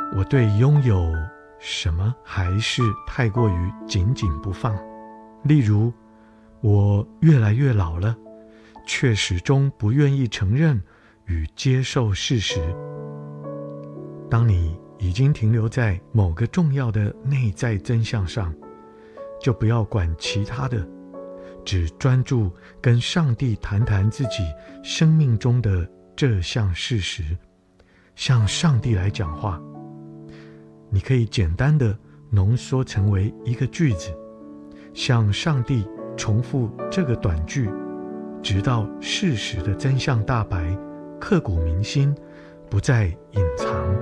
我对拥有什么还是太过于紧紧不放。例如，我越来越老了，却始终不愿意承认与接受事实。当你已经停留在某个重要的内在真相上，就不要管其他的，只专注跟上帝谈谈自己生命中的这项事实，向上帝来讲话。你可以简单的浓缩成为一个句子，向上帝重复这个短句，直到事实的真相大白，刻骨铭心，不再隐藏。